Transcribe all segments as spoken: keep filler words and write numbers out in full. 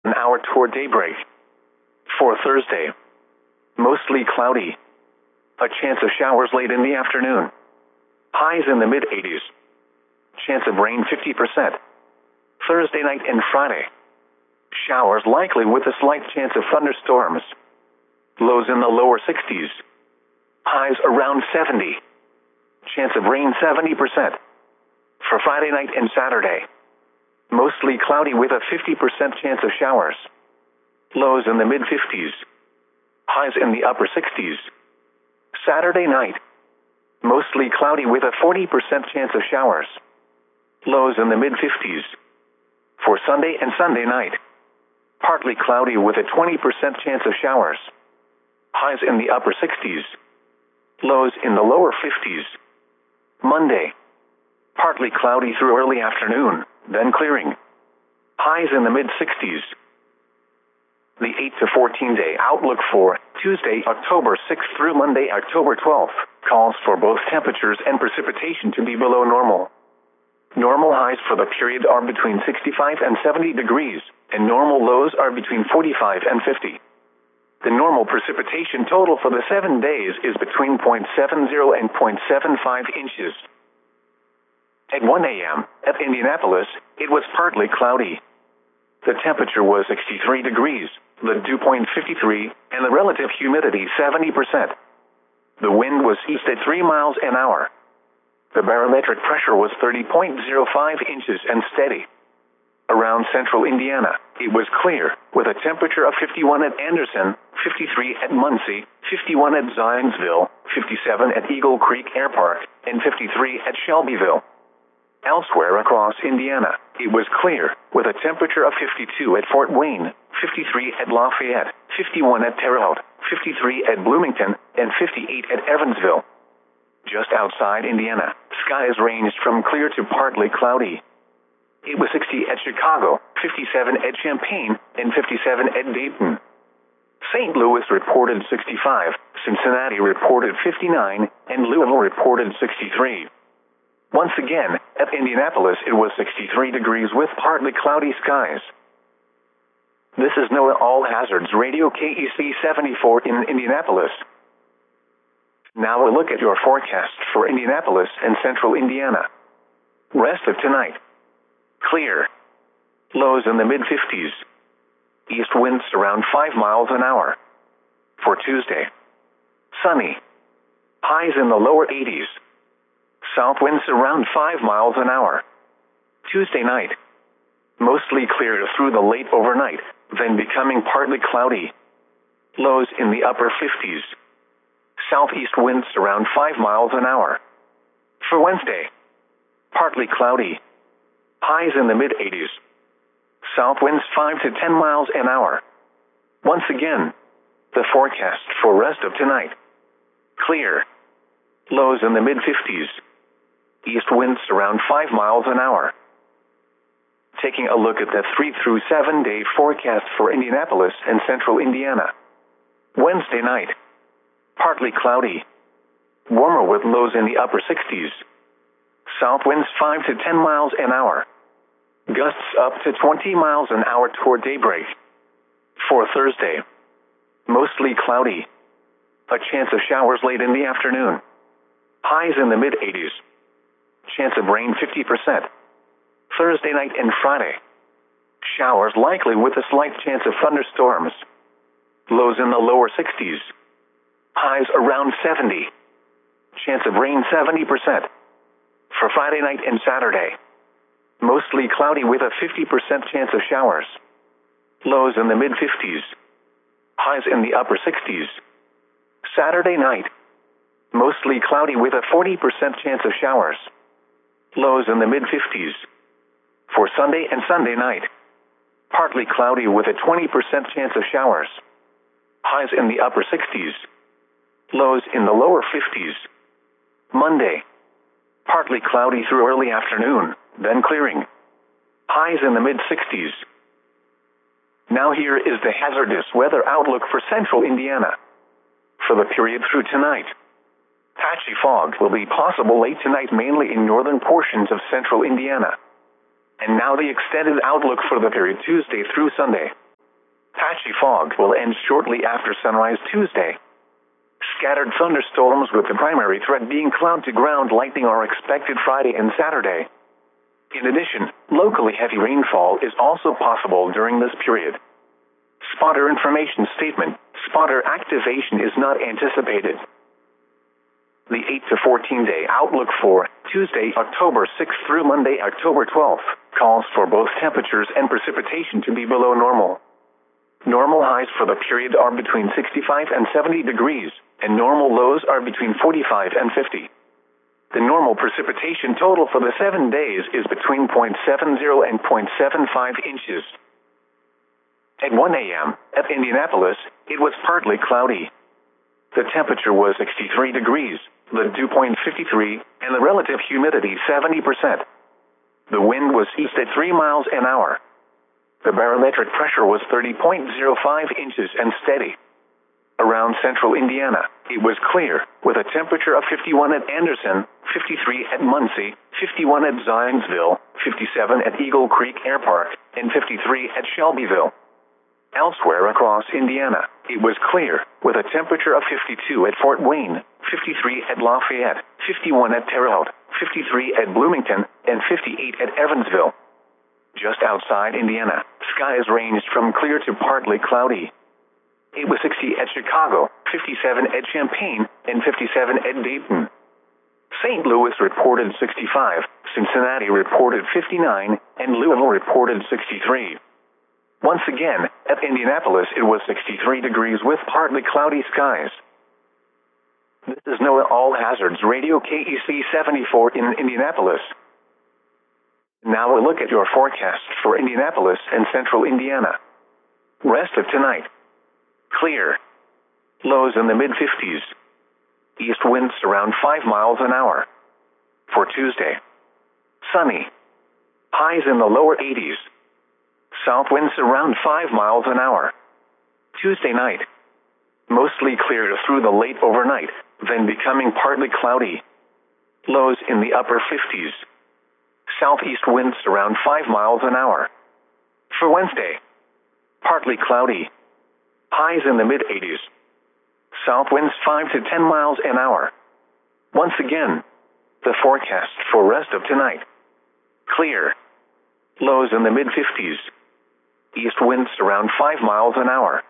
an hour toward daybreak. For Thursday, mostly cloudy. A chance of showers late in the afternoon. Highs in the mid eighties. Chance of rain fifty percent. Thursday night and Friday. Showers likely with a slight chance of thunderstorms. Lows in the lower sixties. Highs around seventy. Chance of rain seventy percent. For Friday night and Saturday. Mostly cloudy with a fifty percent chance of showers. Lows in the mid fifties. Highs in the upper sixties. Saturday night. Mostly cloudy with a forty percent chance of showers. Lows in the mid fifties. For Sunday and Sunday night. Partly cloudy with a twenty percent chance of showers. Highs in the upper sixties. Lows in the lower fifties. Monday. Partly cloudy through early afternoon, then clearing. Highs in the mid sixties. The eight to fourteen day outlook for Tuesday, October sixth through Monday, October twelfth, calls for both temperatures and precipitation to be below normal. Normal highs for the period are between sixty-five and seventy degrees, and normal lows are between forty-five and fifty. The normal precipitation total for the seven days is between zero point seven zero and zero point seven five inches. At one a m, at Indianapolis, it was partly cloudy. The temperature was sixty-three degrees, the dew point fifty-three, and the relative humidity seventy percent. The wind was east at three miles an hour. The barometric pressure was thirty point zero five inches and steady. Around central Indiana, it was clear, with a temperature of fifty-one at Anderson, fifty-three at Muncie, fifty-one at Zionsville, fifty-seven at Eagle Creek Air Park, and fifty-three at Shelbyville. Elsewhere across Indiana, it was clear, with a temperature of fifty-two at Fort Wayne, fifty-three at Lafayette, fifty-one at Terre Haute, fifty-three at Bloomington, and fifty-eight at Evansville. Just outside Indiana, skies ranged from clear to partly cloudy. It was sixty at Chicago, fifty-seven at Champaign, and fifty-seven at Dayton. Saint Louis reported sixty-five, Cincinnati reported fifty-nine, and Louisville reported sixty-three. Once again, at Indianapolis it was sixty-three degrees with partly cloudy skies. This is NOAA All Hazards Radio K E C seventy-four in Indianapolis. Now a look at your forecast for Indianapolis and central Indiana. Rest of tonight. Clear. Lows in the mid fifties. East winds around five miles an hour. For Tuesday. Sunny. Highs in the lower eighties. South winds around five miles an hour. Tuesday night. Mostly clear through the late overnight, then becoming partly cloudy. Lows in the upper fifties. Southeast winds around five miles an hour. For Wednesday. Partly cloudy. Highs in the mid eighties. South winds five to ten miles an hour. Once again, the forecast for rest of tonight. Clear. Lows in the mid fifties. East winds around five miles an hour. Taking a look at the three through seven day forecast for Indianapolis and central Indiana. Wednesday night. Partly cloudy. Warmer with lows in the upper sixties. South winds five to ten miles an hour. Gusts up to twenty miles an hour toward daybreak. For Thursday. Mostly cloudy. A chance of showers late in the afternoon. Highs in the mid eighties. Chance of rain fifty percent. Thursday night and Friday. Showers likely with a slight chance of thunderstorms. Lows in the lower sixties. Highs around seventy. Chance of rain seventy percent. For Friday night and Saturday. Mostly cloudy with a fifty percent chance of showers. Lows in the mid fifties. Highs in the upper sixties. Saturday night. Mostly cloudy with a forty percent chance of showers. Lows in the mid fifties. For Sunday and Sunday night. Partly cloudy with a twenty percent chance of showers. Highs in the upper sixties. Lows in the lower fifties. Monday. Partly cloudy through early afternoon, then clearing. Highs in the mid sixties. Now here is the hazardous weather outlook for central Indiana. For the period through tonight. Patchy fog will be possible late tonight mainly in northern portions of central Indiana. And now the extended outlook for the period Tuesday through Sunday. Patchy fog will end shortly after sunrise Tuesday. Scattered thunderstorms with the primary threat being cloud-to-ground lightning are expected Friday and Saturday. In addition, locally heavy rainfall is also possible during this period. Spotter information statement: spotter activation is not anticipated. The eight to fourteen day outlook for Tuesday, October sixth through Monday, October twelfth, calls for both temperatures and precipitation to be below normal. Normal highs for the period are between sixty-five and seventy degrees, and normal lows are between forty-five and fifty. The normal precipitation total for the seven days is between zero point seven zero and zero point seven five inches. At one a m at Indianapolis, it was partly cloudy. The temperature was sixty-three degrees, the dew point fifty-three, and the relative humidity seventy percent. The wind was east at three miles an hour. The barometric pressure was thirty point zero five inches and steady. Around central Indiana, it was clear, with a temperature of fifty-one at Anderson, fifty-three at Muncie, fifty-one at Zionsville, fifty-seven at Eagle Creek Air Park, and fifty-three at Shelbyville. Elsewhere across Indiana, it was clear, with a temperature of fifty-two at Fort Wayne, fifty-three at Lafayette, fifty-one at Terre Haute, fifty-three at Bloomington, and fifty-eight at Evansville. Just outside Indiana, skies ranged from clear to partly cloudy. It was sixty at Chicago, fifty-seven at Champaign, and fifty-seven at Dayton. Saint Louis reported sixty-five, Cincinnati reported fifty-nine, and Louisville reported sixty-three. Once again, at Indianapolis it was sixty-three degrees with partly cloudy skies. This is NOAA All Hazards Radio K E C seventy-four in Indianapolis. Now a look at your forecast for Indianapolis and central Indiana. Rest of tonight: clear. Lows in the mid-fifties. East winds around five miles an hour. For Tuesday: sunny. Highs in the lower eighties. South winds around five miles an hour. Tuesday night: mostly clear through the late overnight, then becoming partly cloudy. Lows in the upper fifties. Southeast winds around five miles an hour. For Wednesday: partly cloudy. Highs in the mid-eighties. South winds five to ten miles an hour. Once again, the forecast for rest of tonight: clear. Lows in the mid-fifties. East winds around five miles an hour.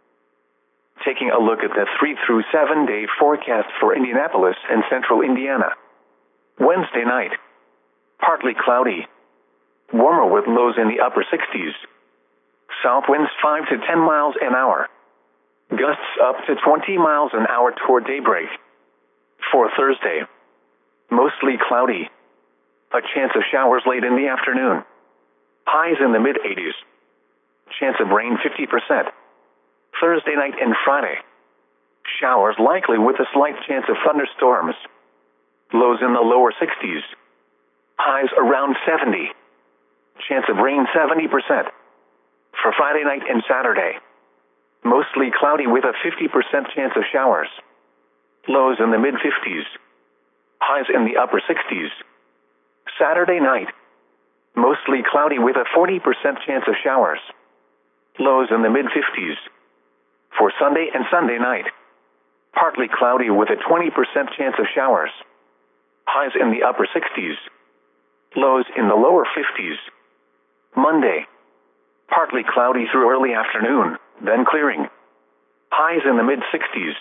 Taking a look at the three through seven day forecast for Indianapolis and central Indiana. Wednesday night: partly cloudy. Warmer with lows in the upper sixties. South winds five to ten miles an hour. Gusts up to twenty miles an hour toward daybreak. For Thursday: mostly cloudy. A chance of showers late in the afternoon. Highs in the mid-eighties. Chance of rain fifty percent. Thursday night and Friday: showers likely with a slight chance of thunderstorms. Lows in the lower sixties. Highs around seventy. Chance of rain seventy percent. For Friday night and Saturday: mostly cloudy with a fifty percent chance of showers. Lows in the mid-fifties. Highs in the upper sixties. Saturday night: mostly cloudy with a forty percent chance of showers. Lows in the mid-fifties. For Sunday and Sunday night: partly cloudy with a twenty percent chance of showers. Highs in the upper sixties. Lows in the lower fifties. Monday: partly cloudy through early afternoon, then clearing. Highs in the mid-sixties.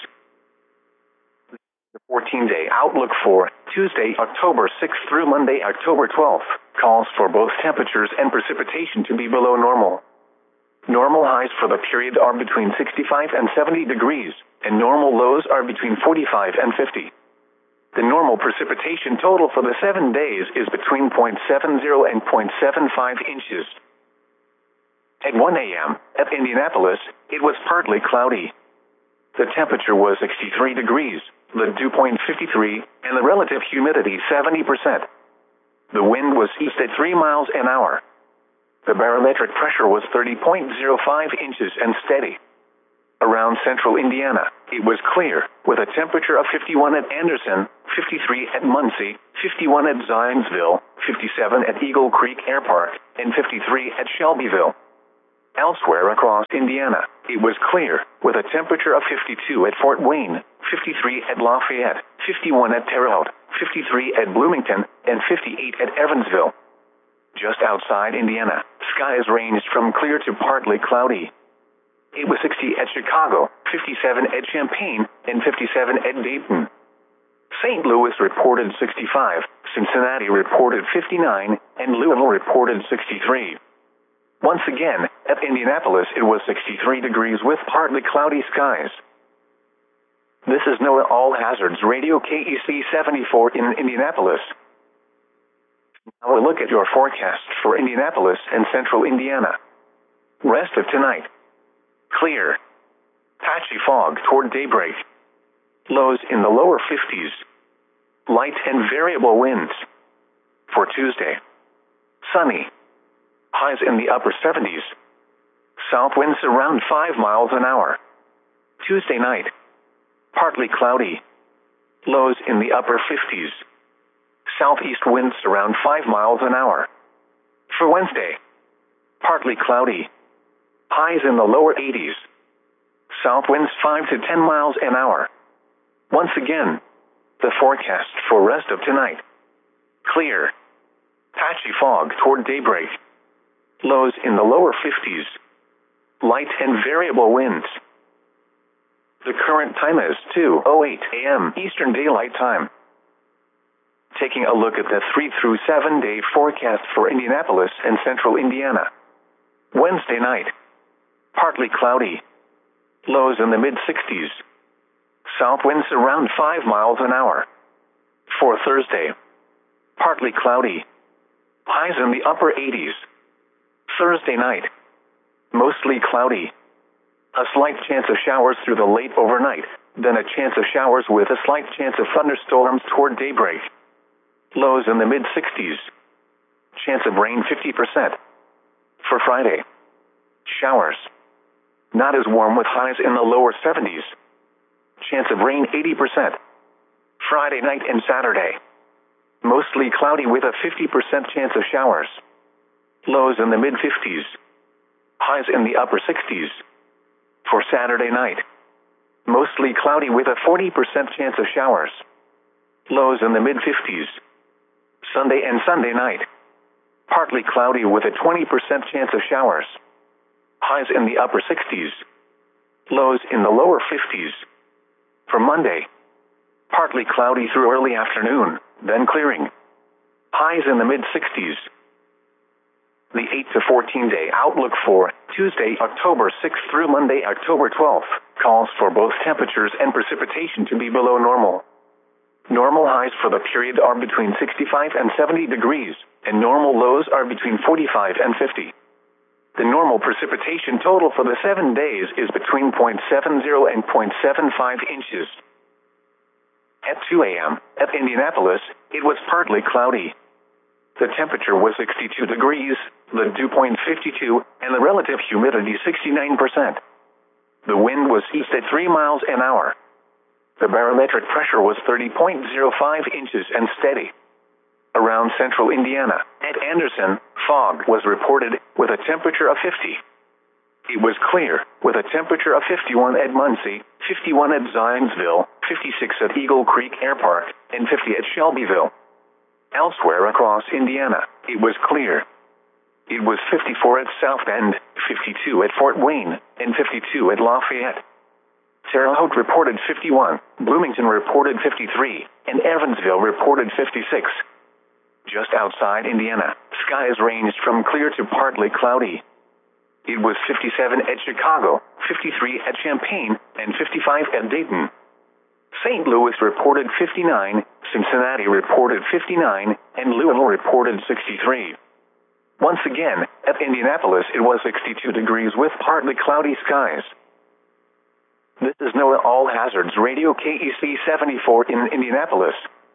The fourteen day outlook for Tuesday, October sixth through Monday, October twelfth, calls for both temperatures and precipitation to be below normal. Normal highs for the period are between sixty-five and seventy degrees, and normal lows are between forty-five and fifty. The normal precipitation total for the seven days is between zero point seven zero and zero point seven five inches. At one a m at Indianapolis, it was partly cloudy. The temperature was sixty-three degrees, the dew point fifty-three, and the relative humidity seventy percent. The wind was east at three miles an hour. The barometric pressure was thirty point zero five inches and steady. Around central Indiana, it was clear, with a temperature of fifty-one at Anderson, fifty-three at Muncie, fifty-one at Zionsville, fifty-seven at Eagle Creek Air Park, and fifty-three at Shelbyville. Elsewhere across Indiana, it was clear, with a temperature of fifty-two at Fort Wayne, fifty-three at Lafayette, fifty-one at Terre Haute, fifty-three at Bloomington, and fifty-eight at Evansville. Just outside Indiana, skies ranged from clear to partly cloudy. It was sixty at Chicago, fifty-seven at Champaign, and fifty-seven at Dayton. Saint Louis reported sixty-five, Cincinnati reported fifty-nine, and Louisville reported sixty-three. Once again, at Indianapolis it was sixty-three degrees with partly cloudy skies. This is NOAA All Hazards Radio K E C seventy-four in Indianapolis. Now a look at your forecast for Indianapolis and central Indiana. Rest of tonight. Clear. Patchy fog toward daybreak. Lows in the lower fifties. Light and variable winds. For Tuesday. Sunny. Highs in the upper seventies. South winds around five miles an hour. Tuesday night. Partly cloudy. Lows in the upper fifties. Southeast winds around five miles an hour. For Wednesday. Partly cloudy. Highs in the lower eighties. South winds five to ten miles an hour. Once again, the forecast for rest of tonight. Clear. Patchy fog toward daybreak. Lows in the lower fifties. Light and variable winds. The current time is two oh eight a m Eastern Daylight Time. Taking a look at the three through seven day forecast for Indianapolis and central Indiana. Wednesday night. Partly cloudy. Lows in the mid sixties. South winds around five miles an hour. For Thursday. Partly cloudy. Highs in the upper eighties. Thursday night. Mostly cloudy. A slight chance of showers through the late overnight, then a chance of showers with a slight chance of thunderstorms toward daybreak. Lows in the mid sixties. Chance of rain fifty percent. For Friday. Showers. Not as warm with highs in the lower seventies. Chance of rain eighty percent. Friday night and Saturday. Mostly cloudy with a fifty percent chance of showers. Lows in the mid fifties. Highs in the upper sixties. For Saturday night. Mostly cloudy with a forty percent chance of showers. Lows in the mid fifties. Sunday and Sunday night. Partly cloudy with a twenty percent chance of showers. Highs in the upper sixties. Lows in the lower fifties. For Monday. Partly cloudy through early afternoon, then clearing. Highs in the mid sixties. The eight to fourteen day outlook for Tuesday, October sixth through Monday, October twelfth, calls for both temperatures and precipitation to be below normal. Normal highs for the period are between sixty-five and seventy degrees, and normal lows are between forty-five and fifty. The normal precipitation total for the seven days is between zero point seven zero and zero point seven five inches. At two a m, at Indianapolis, it was partly cloudy. The temperature was sixty-two degrees, the dew point fifty-two, and the relative humidity sixty-nine percent. The wind was east at three miles an hour. The barometric pressure was thirty point zero five inches and steady. Around central Indiana, at Anderson, fog was reported with a temperature of fifty. It was clear, with a temperature of fifty-one at Muncie, fifty-one at Zionsville, fifty-six at Eagle Creek Air Park, and fifty at Shelbyville. Elsewhere across Indiana, it was clear. It was fifty-four at South Bend, fifty-two at Fort Wayne, and fifty-two at Lafayette. Terre Haute reported fifty-one, Bloomington reported fifty-three, and Evansville reported fifty-six. Just outside Indiana, skies ranged from clear to partly cloudy. It was fifty-seven at Chicago, fifty-three at Champaign, and fifty-five at Dayton. Saint Louis reported fifty-nine, Cincinnati reported fifty-nine, and Louisville reported sixty-three. Once again, at Indianapolis it was sixty-two degrees with partly cloudy skies. This is NOAA All Hazards Radio K E C seventy-four in Indianapolis.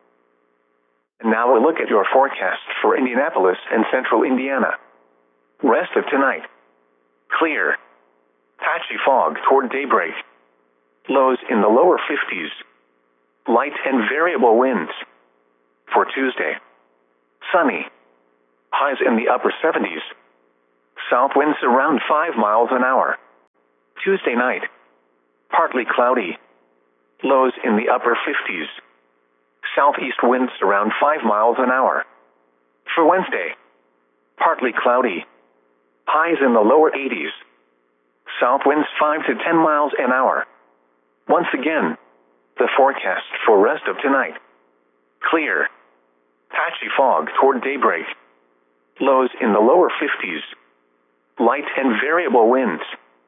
And now a look at your forecast for Indianapolis and central Indiana. Rest of tonight. Clear. Patchy fog toward daybreak. Lows in the lower fifties. Light and variable winds. For Tuesday. Sunny. Highs in the upper seventies. South winds around five miles an hour. Tuesday night, partly cloudy. Lows in the upper fifties. Southeast winds around five miles an hour. For Wednesday, partly cloudy. Highs in the lower eighties. South winds five to ten miles an hour. Once again, the forecast for rest of tonight. Clear. Patchy fog toward daybreak. Lows in the lower fifties. Light and variable winds.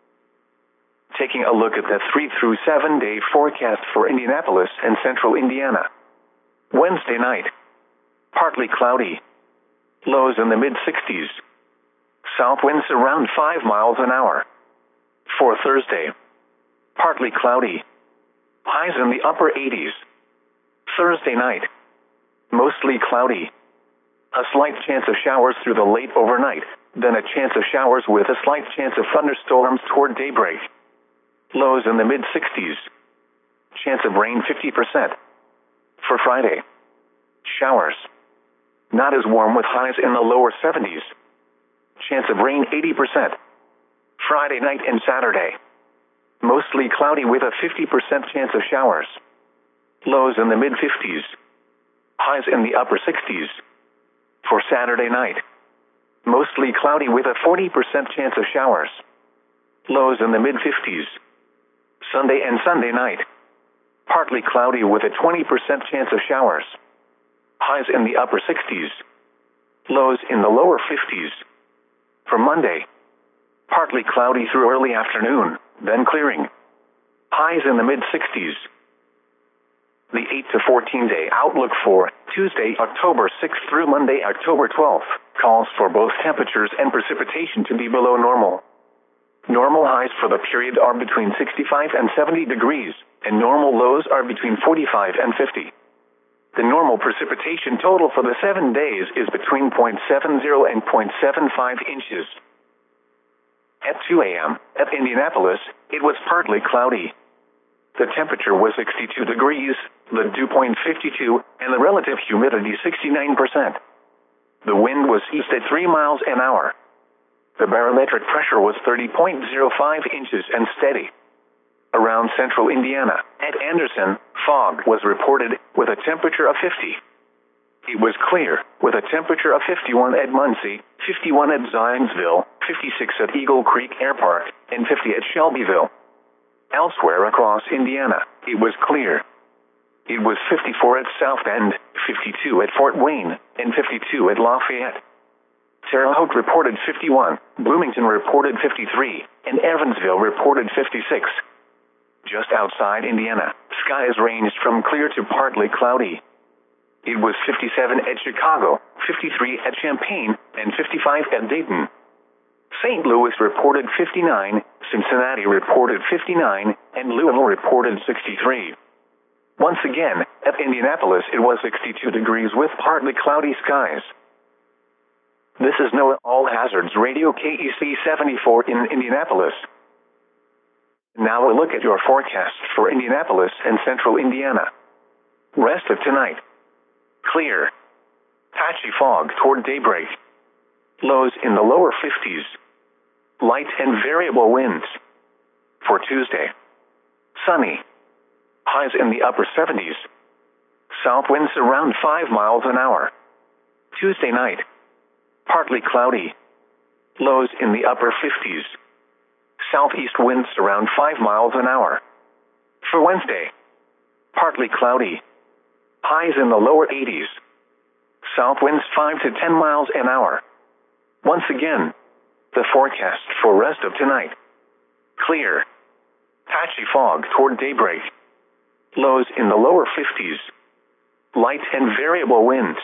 Taking a look at the three through seven day forecast for Indianapolis and central Indiana. Wednesday night, partly cloudy. Lows in the mid sixties. South winds around five miles an hour. For Thursday, partly cloudy. Highs in the upper eighties. Thursday night, mostly cloudy. A slight chance of showers through the late overnight, then a chance of showers with a slight chance of thunderstorms toward daybreak. Lows in the mid sixties. Chance of rain fifty percent. For Friday, showers. Not as warm with highs in the lower seventies. Chance of rain eighty percent. Friday night and Saturday, mostly cloudy with a fifty percent chance of showers. Lows in the mid fifties. Highs in the upper sixties. For Saturday night, mostly cloudy with a forty percent chance of showers. Lows in the mid fifties. Sunday and Sunday night, partly cloudy with a twenty percent chance of showers. Highs in the upper sixties. Lows in the lower fifties. For Monday, partly cloudy through early afternoon, then clearing. Highs in the mid sixties. The eight to fourteen day outlook for Tuesday, October sixth through Monday, October twelfth, calls for both temperatures and precipitation to be below normal. Normal highs for the period are between sixty-five and seventy degrees, and normal lows are between forty-five and fifty. The normal precipitation total for the seven days is between zero point seven zero and zero point seven five inches. At two a m, at Indianapolis, it was partly cloudy. The temperature was sixty-two degrees, the dew point fifty-two, and the relative humidity sixty-nine percent. The wind was east at three miles an hour. The barometric pressure was thirty point zero five inches and steady. Around central Indiana, at Anderson, fog was reported with a temperature of fifty. It was clear, with a temperature of fifty-one at Muncie, fifty-one at Zionsville, fifty-six at Eagle Creek Air Park, and fifty at Shelbyville. Elsewhere across Indiana, it was clear. It was fifty-four at South Bend, fifty-two at Fort Wayne, and fifty-two at Lafayette. Terre Haute reported fifty-one, Bloomington reported fifty-three, and Evansville reported fifty-six. Just outside Indiana, skies ranged from clear to partly cloudy. It was fifty-seven at Chicago, fifty-three at Champaign, and fifty-five at Dayton. Saint Louis reported fifty-nine, Cincinnati reported fifty-nine, and Louisville reported sixty-three. Once again, at Indianapolis it was sixty-two degrees with partly cloudy skies. This is NOAA All Hazards Radio K E C seventy-four in Indianapolis. Now a look at your forecast for Indianapolis and central Indiana. Rest of tonight. Clear. Patchy fog toward daybreak. Lows in the lower fifties. Light and variable winds. For Tuesday, sunny. Highs in the upper seventies. South winds around five miles an hour. Tuesday night, partly cloudy. Lows in the upper fifties. Southeast winds around five miles an hour. For Wednesday, partly cloudy. Highs in the lower eighties. South winds five to ten miles an hour. Once again, the forecast for rest of tonight. Clear. Patchy fog toward daybreak. Lows in the lower fifties. Light and variable winds.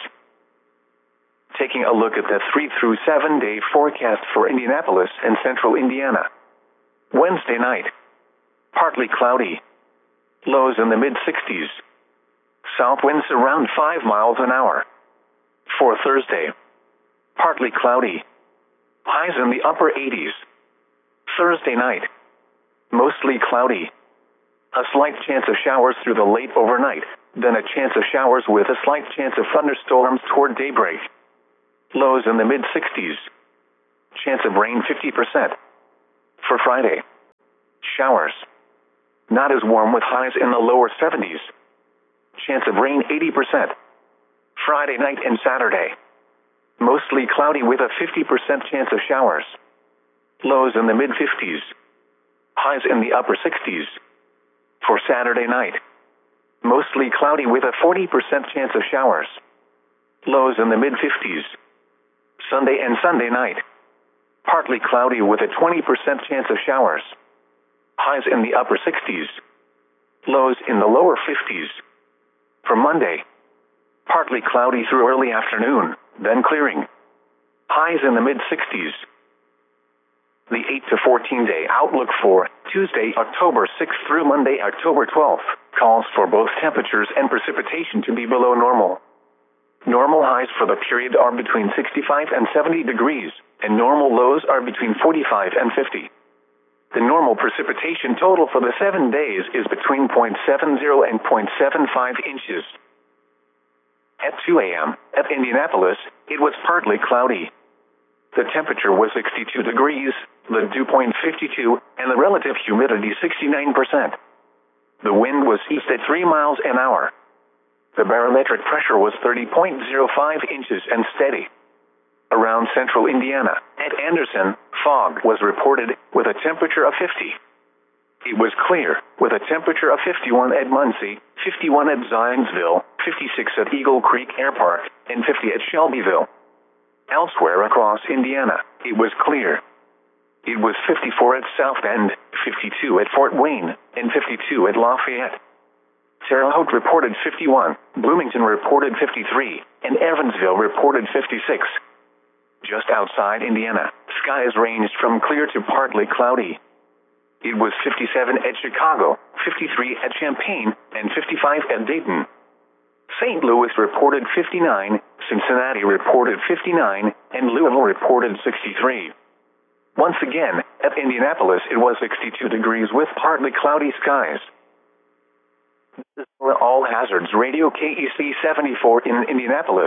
Taking a look at the three through seven day forecast for Indianapolis and central Indiana. Wednesday night, partly cloudy. Lows in the mid sixties. South winds around five miles an hour. For Thursday, partly cloudy. Highs in the upper eighties. Thursday night, mostly cloudy. A slight chance of showers through the late overnight, then a chance of showers with a slight chance of thunderstorms toward daybreak. Lows in the mid sixties. Chance of rain fifty percent. For Friday, showers. Not as warm with highs in the lower seventies. Chance of rain eighty percent. Friday night and Saturday, mostly cloudy with a fifty percent chance of showers. Lows in the mid fifties. Highs in the upper sixties. For Saturday night, mostly cloudy with a forty percent chance of showers. Lows in the mid fifties. Sunday and Sunday night, partly cloudy with a twenty percent chance of showers. Highs in the upper sixties. Lows in the lower fifties. For Monday, partly cloudy through early afternoon, then clearing. Highs in the mid sixties. The eight to fourteen day outlook for Tuesday, October sixth through Monday, October twelfth, calls for both temperatures and precipitation to be below normal. Normal highs for the period are between sixty-five and seventy degrees, and normal lows are between forty-five and fifty. The normal precipitation total for the seven days is between zero point seven zero and zero point seven five inches. At two a m at Indianapolis, it was partly cloudy. The temperature was sixty-two degrees, the dew point fifty-two, and the relative humidity sixty-nine percent. The wind was east at three miles an hour. The barometric pressure was thirty point zero five inches and steady. Around central Indiana, at Anderson, fog was reported with a temperature of fifty. It was clear, with a temperature of fifty-one at Muncie, fifty-one at Zionsville, fifty-six at Eagle Creek Air Park, and fifty at Shelbyville. Elsewhere across Indiana, it was clear. It was fifty-four at South Bend, fifty-two at Fort Wayne, and fifty-two at Lafayette. Terre Haute reported fifty-one, Bloomington reported fifty-three, and Evansville reported fifty-six. Just outside Indiana, skies ranged from clear to partly cloudy. It was fifty-seven at Chicago, fifty-three at Champaign, and fifty-five at Dayton. Saint Louis reported fifty-nine, Cincinnati reported fifty-nine, and Louisville reported sixty-three. Once again, at Indianapolis it was sixty-two degrees with partly cloudy skies. This is All Hazards Radio K E C seventy-four in Indianapolis.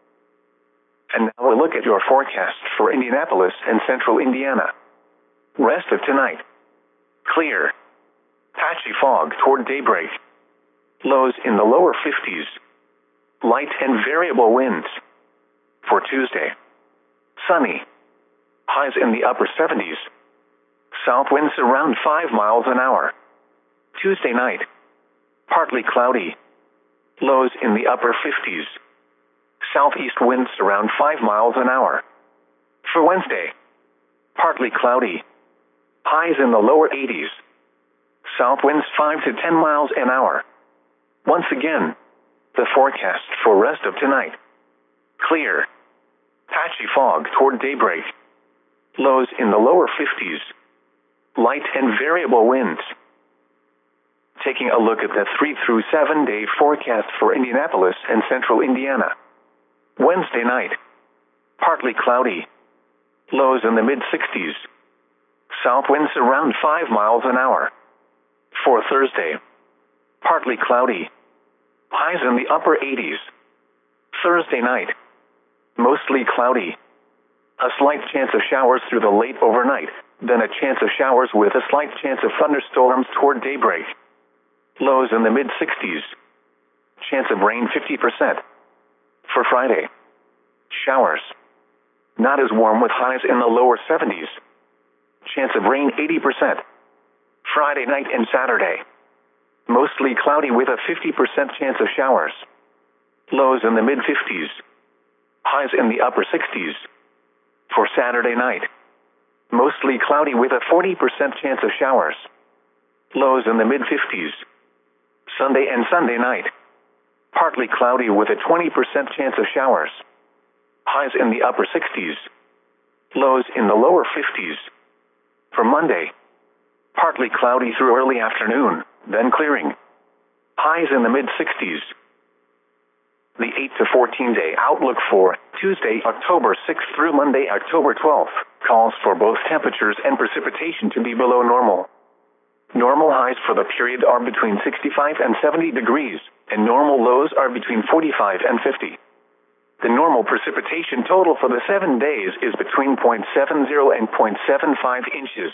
And now a look at your forecast for Indianapolis and central Indiana. Rest of tonight. Clear. Patchy fog toward daybreak. Lows in the lower fifties. Light and variable winds. For Tuesday. Sunny. Highs in the upper seventies. South winds around five miles an hour. Tuesday night. Partly cloudy. Lows in the upper fifties. Southeast winds around five miles an hour. For Wednesday. Partly cloudy. Highs in the lower eighties. South winds five to ten miles an hour. Once again, the forecast for rest of tonight. Clear. Patchy fog toward daybreak. Lows in the lower fifties. Light and variable winds. Taking a look at the three through seven day forecast for Indianapolis and central Indiana. Wednesday night. Partly cloudy. Lows in the mid sixties. South winds around five miles an hour. For Thursday. Partly cloudy. Highs in the upper eighties. Thursday night. Mostly cloudy. A slight chance of showers through the late overnight, then a chance of showers with a slight chance of thunderstorms toward daybreak. Lows in the mid sixties. Chance of rain fifty percent. For Friday. Showers. Not as warm with highs in the lower seventies. Chance of rain eighty percent. Friday night and Saturday. Mostly cloudy with a fifty percent chance of showers. Lows in the mid fifties. Highs in the upper sixties. For Saturday night. Mostly cloudy with a forty percent chance of showers. Lows in the mid fifties. Sunday and Sunday night. Partly cloudy with a twenty percent chance of showers. Highs in the upper sixties. Lows in the lower fifties. For Monday. Partly cloudy through early afternoon, then clearing. Highs in the mid sixties. The eight to fourteen day outlook for Tuesday, October sixth through Monday, October twelfth, calls for both temperatures and precipitation to be below normal. Normal highs for the period are between sixty-five and seventy degrees, and normal lows are between forty-five and fifty. The normal precipitation total for the seven days is between zero point seven zero and zero point seven five inches.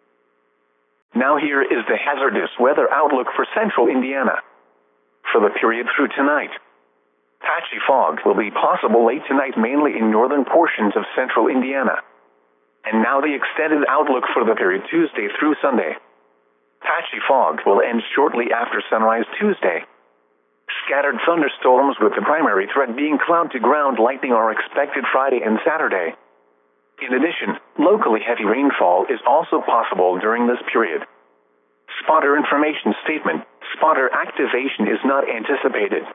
Now here is the hazardous weather outlook for central Indiana. For the period through tonight, patchy fog will be possible late tonight mainly in northern portions of central Indiana. And now the extended outlook for the period Tuesday through Sunday. Patchy fog will end shortly after sunrise Tuesday. Scattered thunderstorms with the primary threat being cloud-to-ground lightning are expected Friday and Saturday. In addition, locally heavy rainfall is also possible during this period. Spotter information statement: spotter activation is not anticipated.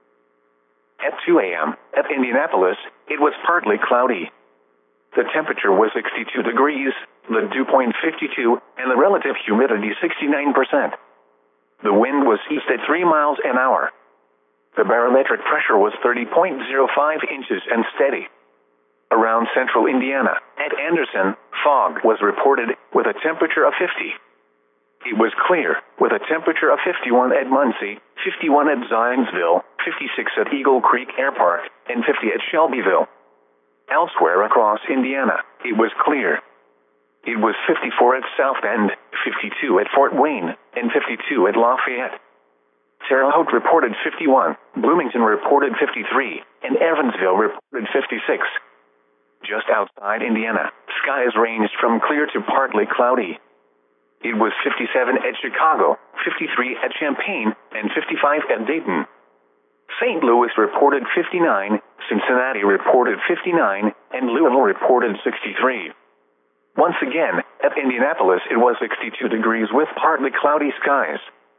At two a.m., at Indianapolis, it was partly cloudy. The temperature was sixty-two degrees, the dew point fifty-two, and the relative humidity sixty-nine percent. The wind was east at three miles an hour. The barometric pressure was thirty point zero five inches and steady. Around central Indiana, at Anderson, fog was reported with a temperature of fifty. It was clear, with a temperature of fifty-one at Muncie, fifty-one at Zionsville, fifty-six at Eagle Creek Air Park, and fifty at Shelbyville. Elsewhere across Indiana, it was clear. It was fifty-four at South Bend, fifty-two at Fort Wayne, and fifty-two at Lafayette. Terre Haute reported fifty-one, Bloomington reported fifty-three, and Evansville reported fifty-six. Just outside Indiana, skies ranged from clear to partly cloudy. It was fifty-seven at Chicago, fifty-three at Champaign, and fifty-five at Dayton. Saint Louis reported fifty-nine, Cincinnati reported fifty-nine, and Louisville reported sixty-three. Once again, at Indianapolis it was sixty-two degrees with partly cloudy skies.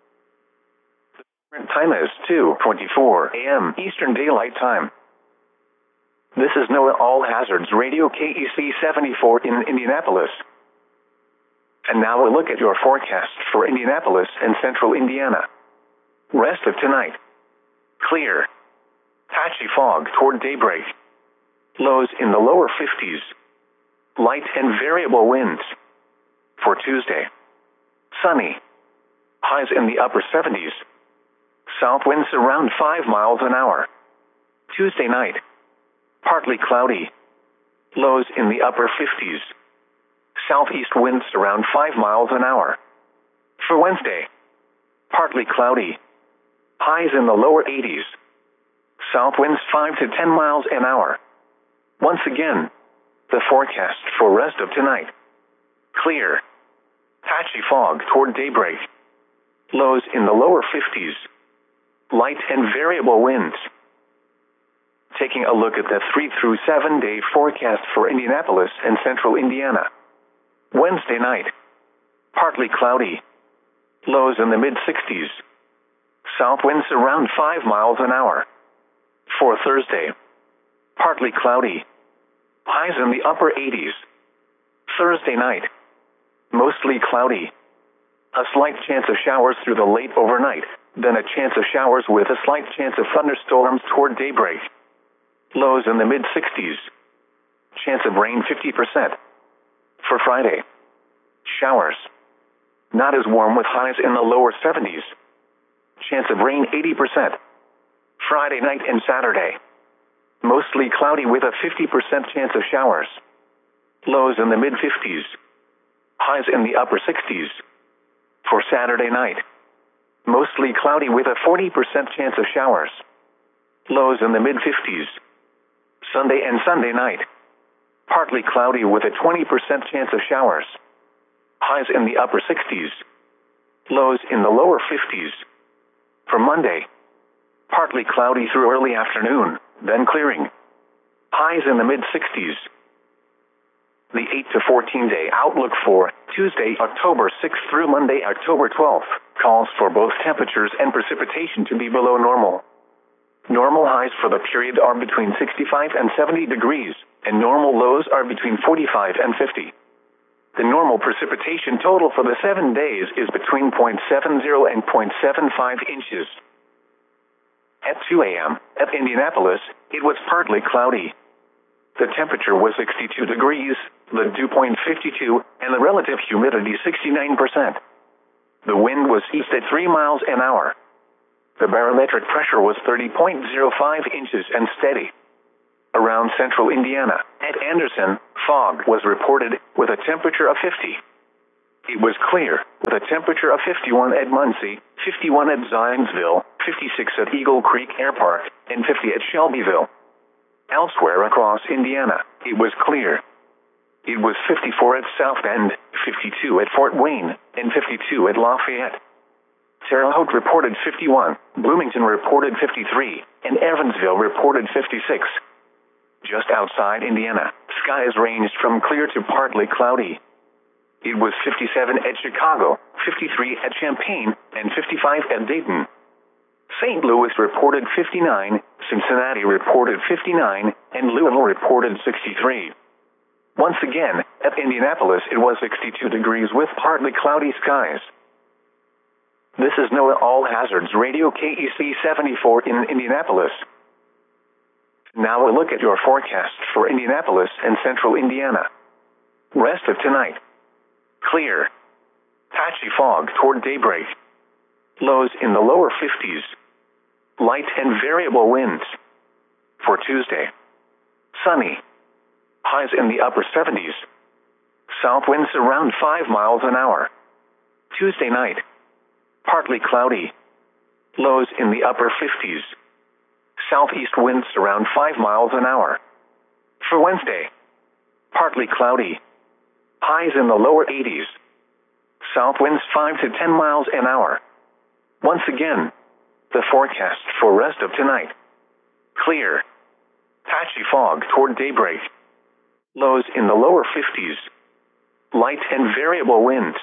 The current time is two twenty-four a.m. Eastern Daylight Time. This is NOAA All Hazards Radio K E C seventy-four in Indianapolis. And now a look at your forecast for Indianapolis and central Indiana. Rest of tonight: clear. Patchy fog toward daybreak. Lows in the lower fifties. Light and variable winds. For Tuesday: sunny. Highs in the upper seventies. South winds around five miles an hour. Tuesday night: partly cloudy. Lows in the upper fifties. Southeast winds around five miles an hour. For Wednesday: partly cloudy. Highs in the lower eighties. South winds five to ten miles an hour. Once again, the forecast for rest of tonight: clear. Patchy fog toward daybreak. Lows in the lower fifties. Light and variable winds. Taking a look at the three through seven day forecast for Indianapolis and central Indiana. Wednesday night: partly cloudy. Lows in the mid sixties. South winds around five miles an hour. For Thursday: partly cloudy. Highs in the upper eighties. Thursday night: mostly cloudy. A slight chance of showers through the late overnight, then a chance of showers with a slight chance of thunderstorms toward daybreak. Lows in the mid sixties. Chance of rain fifty percent. For Friday: showers. Not as warm with highs in the lower seventies. Chance of rain eighty percent. Friday night and Saturday: mostly cloudy with a fifty percent chance of showers. Lows in the mid fifties. Highs in the upper sixties. For Saturday night: mostly cloudy with a forty percent chance of showers. Lows in the mid fifties. Sunday and Sunday night: partly cloudy with a twenty percent chance of showers. Highs in the upper sixties. Lows in the lower fifties. For Monday: partly cloudy through early afternoon, then clearing. Highs in the mid sixties. The eight to fourteen day outlook for Tuesday, October sixth through Monday, October twelfth, calls for both temperatures and precipitation to be below normal. Normal highs for the period are between sixty-five and seventy degrees, and normal lows are between forty-five and fifty. The normal precipitation total for the seven days is between zero point seven zero and zero point seven five inches. At two a.m., at Indianapolis, it was partly cloudy. The temperature was sixty-two degrees, the dew point fifty-two, and the relative humidity sixty-nine percent. The wind was east at three miles an hour. The barometric pressure was thirty point zero five inches and steady. Around central Indiana, at Anderson, fog was reported with a temperature of fifty. It was clear, with a temperature of fifty-one at Muncie, fifty-one at Zionsville, fifty-six at Eagle Creek Air Park, and fifty at Shelbyville. Elsewhere across Indiana, it was clear. It was fifty-four at South Bend, fifty-two at Fort Wayne, and fifty-two at Lafayette. Terre Haute reported fifty-one, Bloomington reported fifty-three, and Evansville reported fifty-six. Just outside Indiana, skies ranged from clear to partly cloudy. It was fifty-seven at Chicago, fifty-three at Champaign, and fifty-five at Dayton. Saint Louis reported fifty-nine, Cincinnati reported fifty-nine, and Louisville reported sixty-three. Once again, at Indianapolis it was sixty-two degrees with partly cloudy skies. This is NOAA All Hazards Radio K E C seventy-four in Indianapolis. Now a look at your forecast for Indianapolis and central Indiana. Rest of tonight. Clear. Patchy fog toward daybreak. Lows in the lower fifties. Light and variable winds. For Tuesday. Sunny. Highs in the upper seventies. South winds around five miles an hour. Tuesday night. Partly cloudy. Lows in the upper fifties. Southeast winds around five miles an hour. For Wednesday. Partly cloudy. Highs in the lower eighties. South winds five to ten miles an hour. Once again, the forecast for rest of tonight. Clear. Patchy fog toward daybreak. Lows in the lower fifties. Light and variable winds.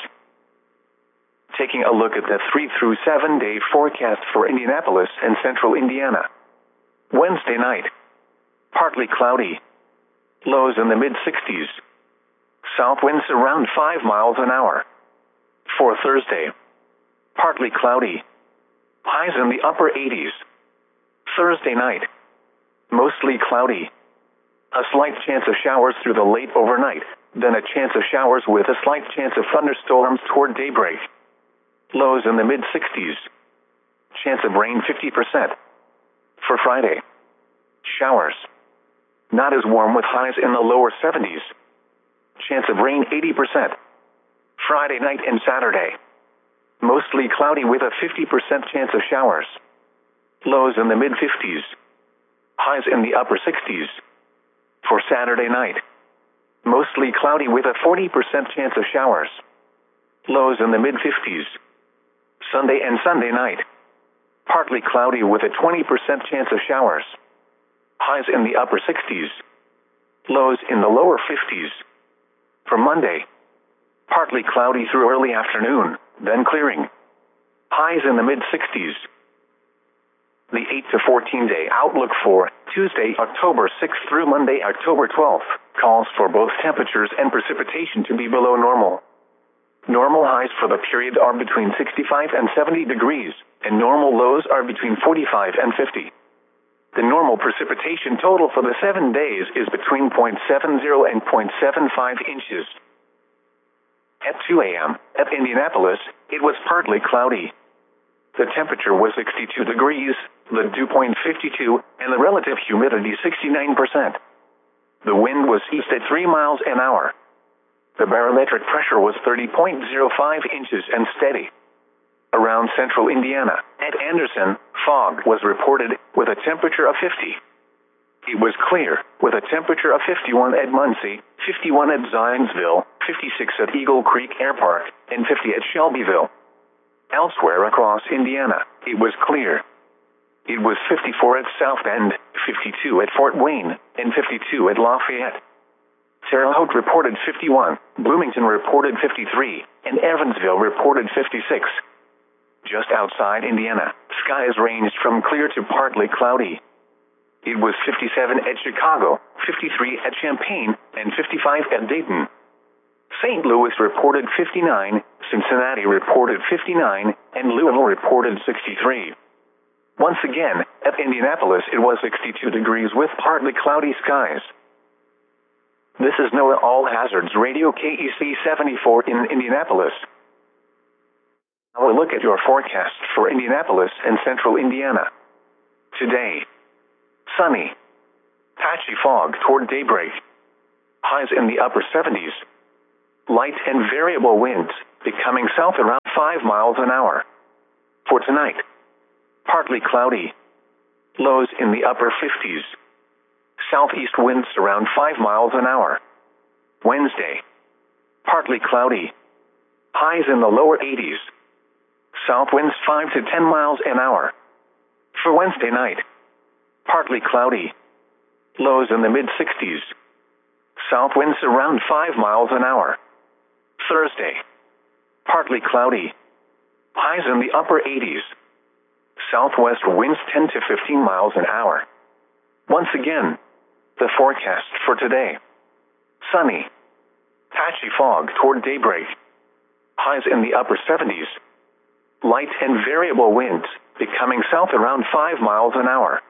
Taking a look at the three through seven day forecast for Indianapolis and central Indiana. Wednesday night. Partly cloudy. Lows in the mid sixties. South winds around five miles an hour. For Thursday. Partly cloudy. Highs in the upper eighties. Thursday night. Mostly cloudy. A slight chance of showers through the late overnight, then a chance of showers with a slight chance of thunderstorms toward daybreak. Lows in the mid sixties. Chance of rain fifty percent. For Friday. Showers. Not as warm with highs in the lower seventies. Chance of rain eighty percent. Friday night and Saturday. Mostly cloudy with a fifty percent chance of showers. Lows in the mid fifties. Highs in the upper sixties. For Saturday night. Mostly cloudy with a forty percent chance of showers. Lows in the mid fifties. Sunday and Sunday night. Partly cloudy with a twenty percent chance of showers. Highs in the upper sixties. Lows in the lower fifties. For Monday. Partly cloudy through early afternoon, then clearing. Highs in the mid sixties. The eight to fourteen day outlook for Tuesday, October sixth through Monday, October twelfth, calls for both temperatures and precipitation to be below normal. Normal highs for the period are between sixty-five and seventy degrees, and normal lows are between forty-five and fifty. The normal precipitation total for the seven days is between zero point seven zero and zero point seven five inches. At two a m, at Indianapolis, it was partly cloudy. The temperature was sixty-two degrees, the dew point fifty-two, and the relative humidity sixty-nine percent. The wind was east at three miles an hour. The barometric pressure was thirty point zero five inches and steady. Around central Indiana, at Anderson, fog was reported with a temperature of fifty. It was clear, with a temperature of fifty-one at Muncie, fifty-one at Zionsville, fifty-six at Eagle Creek Air Park, and fifty at Shelbyville. Elsewhere across Indiana, it was clear. It was fifty-four at South Bend, fifty-two at Fort Wayne, and fifty-two at Lafayette. Terre Haute reported fifty-one, Bloomington reported fifty-three, and Evansville reported fifty-six. Just outside Indiana, skies ranged from clear to partly cloudy. It was fifty-seven at Chicago, fifty-three at Champaign, and fifty-five at Dayton. Saint Louis reported fifty-nine, Cincinnati reported fifty-nine, and Louisville reported sixty-three. Once again, at Indianapolis it was sixty-two degrees with partly cloudy skies. This is NOAA All Hazards Radio K E C seventy-four in Indianapolis. Now we'll look at your forecast for Indianapolis and central Indiana. Today. Sunny. patchy fog toward daybreak. Highs in the upper seventies. Light and variable winds, becoming south around five miles an hour. For tonight, partly cloudy. Lows in the upper fifties. Southeast winds around five miles an hour. Wednesday, partly cloudy. Highs in the lower eighties. South winds five to ten miles an hour. For Wednesday night, partly cloudy. Lows in the mid sixties. South winds around five miles an hour. Thursday, partly cloudy. Highs in the upper eighties. Southwest winds ten to fifteen miles an hour. Once again, the forecast for today. Sunny. Patchy fog toward daybreak. Highs in the upper seventies. Light and variable winds, becoming south around five miles an hour.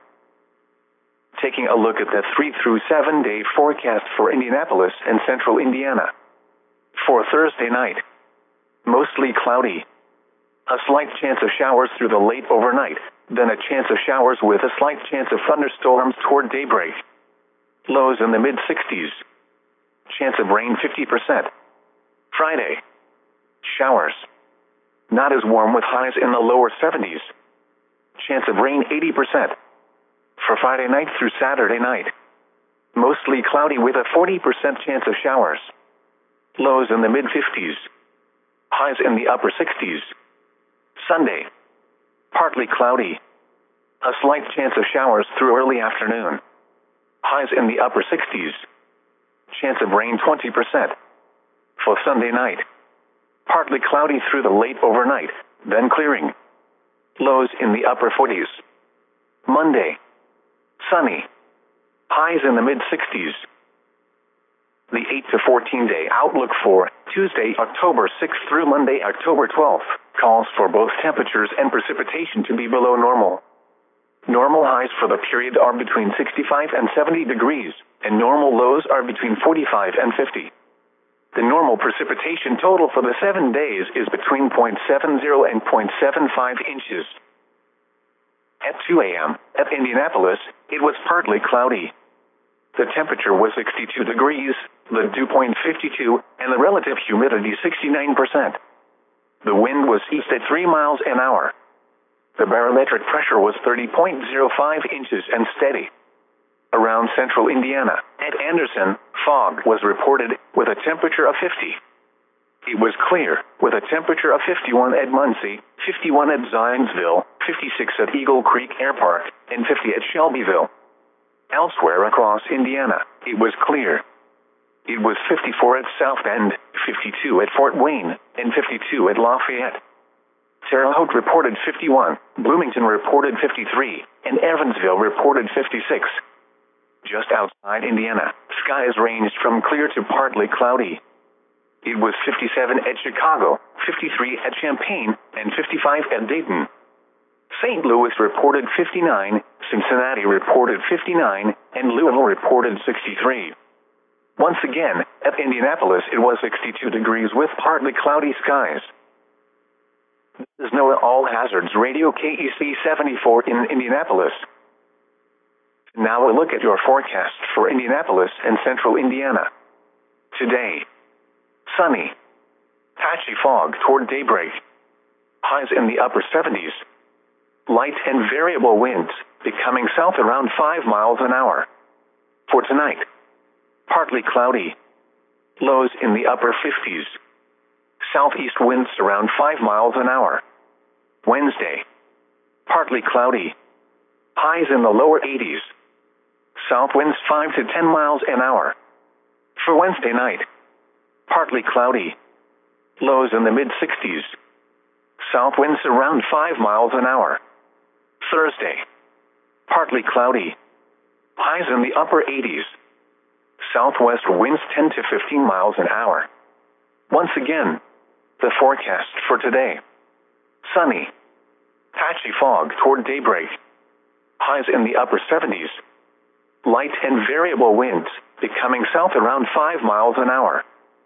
Taking a look at the three through seven day forecast for Indianapolis and central Indiana. For Thursday night, mostly cloudy. A slight chance of showers through the late overnight, then a chance of showers with a slight chance of thunderstorms toward daybreak. Lows in the mid sixties. Chance of rain fifty percent. Friday, showers. Not as warm with highs in the lower seventies. Chance of rain eighty percent. For Friday night through Saturday night, mostly cloudy with a forty percent chance of showers. Lows in the mid fifties. Highs in the upper sixties. Sunday, partly cloudy. A slight chance of showers through early afternoon. Highs in the upper sixties. Chance of rain twenty percent. For Sunday night, partly cloudy through the late overnight, then clearing. Lows in the upper forties. Monday, sunny. Highs in the mid sixties. The eight to fourteen day outlook for Tuesday, October sixth through Monday, October twelfth, calls for both temperatures and precipitation to be below normal. Normal highs for the period are between sixty-five and seventy degrees, and normal lows are between forty-five and fifty. The normal precipitation total for the seven days is between zero point seven zero and zero point seven five inches. At two a m, at Indianapolis, it was partly cloudy. The temperature was sixty-two degrees, the dew point fifty-two, and the relative humidity sixty-nine percent. The wind was east at three miles an hour. The barometric pressure was thirty point zero five inches and steady. Around central Indiana, at Anderson, fog was reported with a temperature of fifty. It was clear, with a temperature of fifty-one at Muncie, fifty-one at Zionsville, fifty-six at Eagle Creek Air Park, and fifty at Shelbyville. Elsewhere across Indiana, it was clear. It was fifty-four at South Bend, fifty-two at Fort Wayne, and fifty-two at Lafayette. Terre Haute reported fifty-one, Bloomington reported fifty-three, and Evansville reported fifty-six. Just outside Indiana, skies ranged from clear to partly cloudy. It was fifty-seven at Chicago, fifty-three at Champaign, and fifty-five at Dayton. Saint Louis reported fifty-nine, Cincinnati reported fifty-nine, and Louisville reported sixty-three. Once again, at Indianapolis it was sixty-two degrees with partly cloudy skies. This is NOAA All Hazards Radio K E C seventy-four in Indianapolis. Now a look at your forecast for Indianapolis and central Indiana. Today, sunny. Patchy fog toward daybreak. Highs in the upper seventies. Light and variable winds, becoming south around five miles an hour. For tonight, partly cloudy. Lows in the upper fifties. Southeast winds around five miles an hour. Wednesday, partly cloudy. Highs in the lower eighties. South winds five to ten miles an hour. For Wednesday night, partly cloudy. Lows in the mid sixties. South winds around five miles an hour. Thursday, partly cloudy. Highs in the upper eighties. Southwest winds ten to fifteen miles an hour. Once again, the forecast for today. Sunny. Patchy fog toward daybreak. Highs in the upper seventies. Light and variable winds, becoming south around five miles an hour.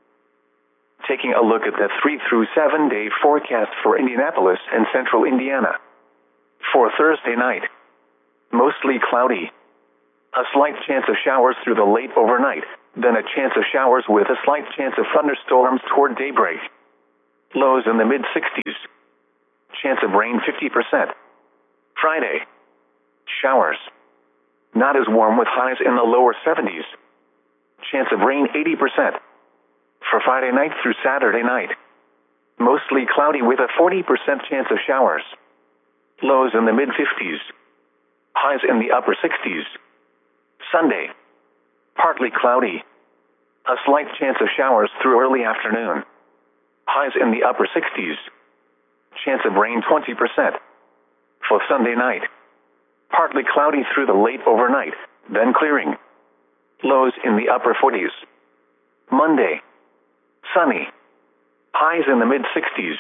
Taking a look at the three through seven day forecast for Indianapolis and central Indiana. For Thursday night, mostly cloudy. A slight chance of showers through the late overnight, then a chance of showers with a slight chance of thunderstorms toward daybreak. Lows in the mid sixties. Chance of rain fifty percent. Friday. Showers. Not as warm with highs in the lower seventies. Chance of rain eighty percent. For Friday night through Saturday night. Mostly cloudy with a forty percent chance of showers. Lows in the mid fifties. Highs in the upper sixties. Sunday. Partly cloudy. A slight chance of showers through early afternoon. Highs in the upper sixties. Chance of rain twenty percent. For Sunday night. Partly cloudy through the late overnight, then clearing. Lows in the upper forties. Monday. Sunny. Highs in the mid sixties.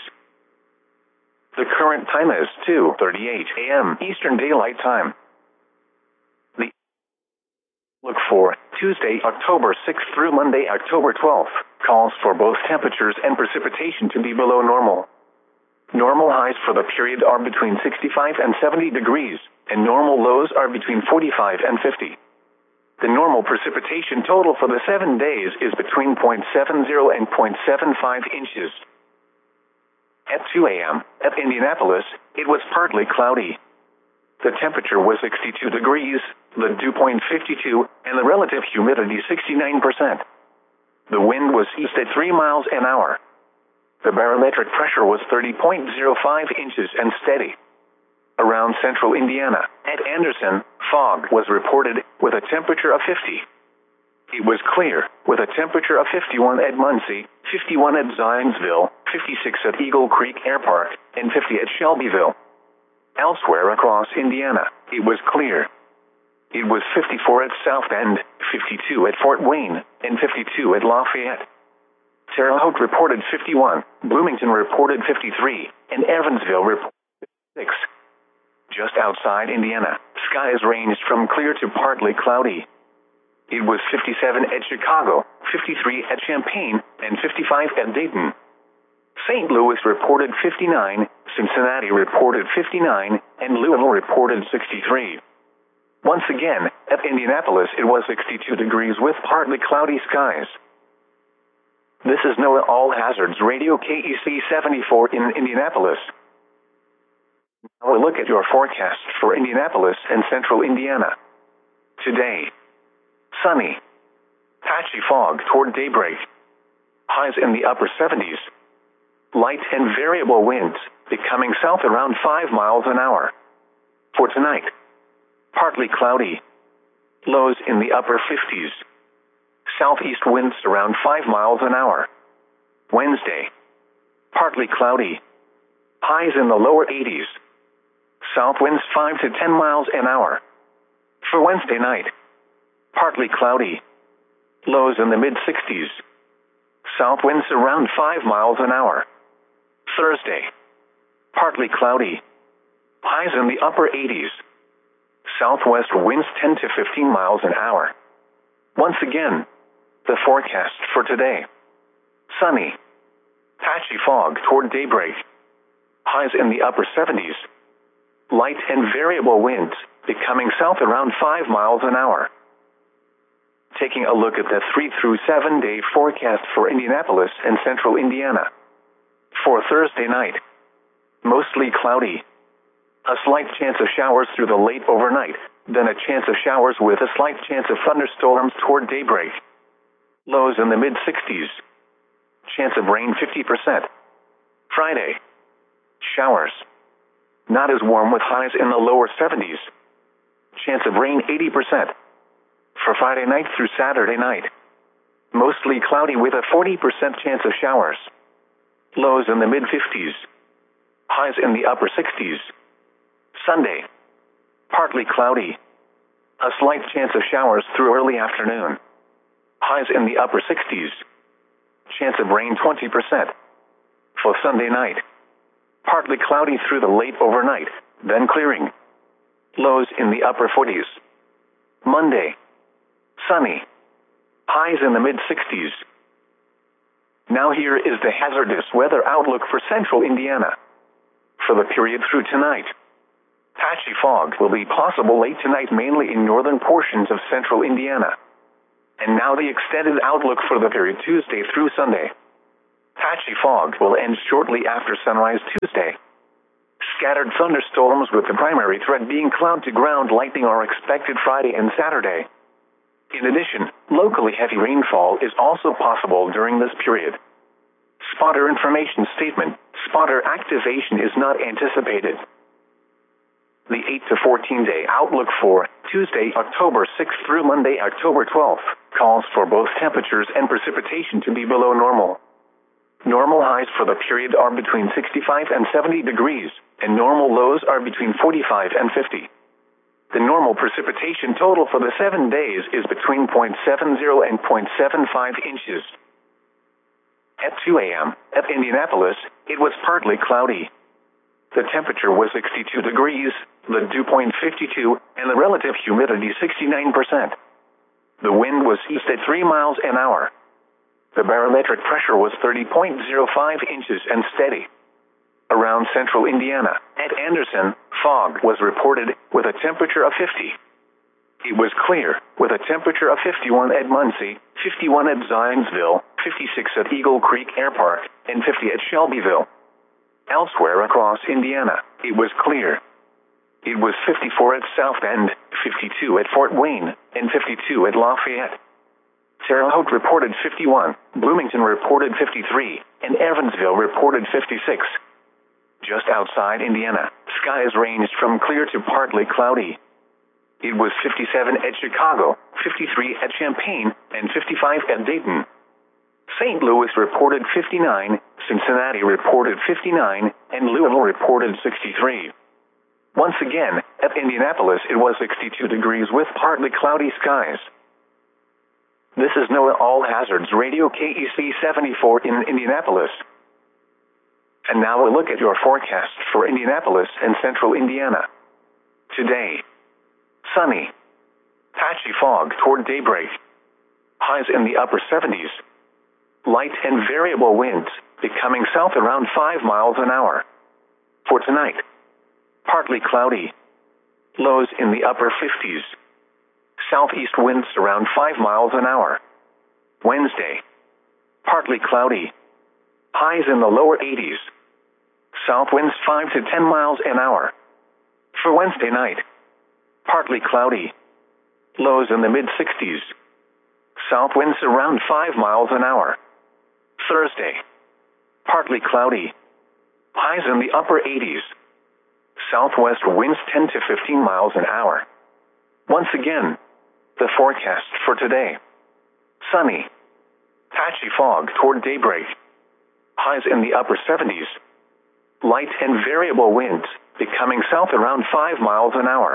The current time is two thirty-eight a m Eastern Daylight Time. The look for Tuesday, October sixth through Monday, October twelfth, calls for both temperatures and precipitation to be below normal. Normal highs for the period are between sixty-five and seventy degrees, and normal lows are between forty-five and fifty. The normal precipitation total for the seven days is between zero point seven zero and zero point seven five inches. At two a m, at Indianapolis, it was partly cloudy. The temperature was sixty-two degrees, the dew point fifty-two, and the relative humidity sixty-nine percent. The wind was east at three miles an hour. The barometric pressure was thirty point zero five inches and steady. Around central Indiana, at Anderson, fog was reported with a temperature of fifty. It was clear, with a temperature of fifty-one at Muncie, fifty-one at Zionsville, fifty-six at Eagle Creek Air Park, and fifty at Shelbyville. Elsewhere across Indiana, it was clear. It was fifty-four at South Bend, fifty-two at Fort Wayne, and fifty-two at Lafayette. Terre Haute reported fifty-one, Bloomington reported fifty-three, and Evansville reported fifty-six. Just outside Indiana, skies ranged from clear to partly cloudy. It was fifty-seven at Chicago, fifty-three at Champaign, and fifty-five at Dayton. Saint Louis reported fifty-nine, Cincinnati reported fifty-nine, and Louisville reported sixty-three. Once again, at Indianapolis it was sixty-two degrees with partly cloudy skies. This is NOAA All Hazards Radio K E C seventy-four in Indianapolis. Now we'll look at your forecast for Indianapolis and central Indiana. Today. Sunny. Patchy fog toward daybreak. Highs in the upper seventies. Light and variable winds, becoming south around five miles an hour. For tonight. Partly cloudy. Lows in the upper fifties. Southeast winds around five miles an hour. Wednesday. Partly cloudy. Highs in the lower eighties. South winds five to ten miles an hour. For Wednesday night. Partly cloudy. Lows in the mid sixties. South winds around five miles an hour. Thursday. Partly cloudy. Highs in the upper eighties. Southwest winds ten to fifteen miles an hour. Once again, the forecast for today. Sunny. Patchy fog toward daybreak. Highs in the upper seventies. Light and variable winds, becoming south around five miles an hour. Taking a look at the three through seven day forecast for Indianapolis and central Indiana. For Thursday night. Mostly cloudy. A slight chance of showers through the late overnight, then a chance of showers with a slight chance of thunderstorms toward daybreak. Lows in the mid sixties. Chance of rain fifty percent. Friday. Showers. Not as warm with highs in the lower seventies. Chance of rain eighty percent. For Friday night through Saturday night. Mostly cloudy with a forty percent chance of showers. Lows in the mid fifties. Highs in the upper sixties. Sunday. Partly cloudy. A slight chance of showers through early afternoon. Highs in the upper sixties. Chance of rain twenty percent. For Sunday night. Partly cloudy through the late overnight, then clearing. Lows in the upper forties. Monday. Sunny. Highs in the mid sixties. Now here is the hazardous weather outlook for central Indiana. For the period through tonight. Patchy fog will be possible late tonight mainly in northern portions of central Indiana. And now the extended outlook for the period Tuesday through Sunday. Patchy fog will end shortly after sunrise Tuesday. Scattered thunderstorms with the primary threat being cloud-to-ground lightning are expected Friday and Saturday. In addition, locally heavy rainfall is also possible during this period. Spotter information statement: spotter activation is not anticipated. The eight to fourteen day outlook for Tuesday, October sixth through Monday, October twelfth, calls for both temperatures and precipitation to be below normal. Normal highs for the period are between sixty-five and seventy degrees, and normal lows are between forty-five and fifty. The normal precipitation total for the seven days is between zero point seven zero and zero point seven five inches. At two a m, at Indianapolis, it was partly cloudy. The temperature was sixty-two degrees, the dew point fifty-two, and the relative humidity sixty-nine percent. The wind was east at three miles an hour. The barometric pressure was thirty point zero five inches and steady. Around central Indiana, at Anderson, fog was reported with a temperature of fifty. It was clear, with a temperature of fifty-one at Muncie, fifty-one at Zionsville, fifty-six at Eagle Creek Air Park, and fifty at Shelbyville. Elsewhere across Indiana, it was clear. It was fifty-four at South Bend, fifty-two at Fort Wayne, and fifty-two at Lafayette. Terre Haute reported fifty-one, Bloomington reported fifty-three, and Evansville reported fifty-six. Just outside Indiana, skies ranged from clear to partly cloudy. It was fifty-seven at Chicago, fifty-three at Champaign, and fifty-five at Dayton. Saint Louis reported fifty-nine, Cincinnati reported fifty-nine, and Louisville reported sixty-three. Once again, at Indianapolis it was sixty-two degrees with partly cloudy skies. This is NOAA All Hazards Radio K E C seventy-four in Indianapolis. And now a look at your forecast for Indianapolis and central Indiana. Today, sunny. Patchy fog toward daybreak. Highs in the upper seventies. Light and variable winds, becoming south around five miles an hour. For tonight, partly cloudy. Lows in the upper fifties. Southeast winds around five miles an hour. Wednesday, partly cloudy. Highs in the lower eighties. South winds five to ten miles an hour. For Wednesday night, partly cloudy. Lows in the mid-sixties. South winds around five miles an hour. Thursday, partly cloudy. Highs in the upper eighties. Southwest winds ten to fifteen miles an hour. Once again, the forecast for today. Sunny. Patchy fog toward daybreak. Highs in the upper seventies. Light and variable winds, becoming south around five miles an hour.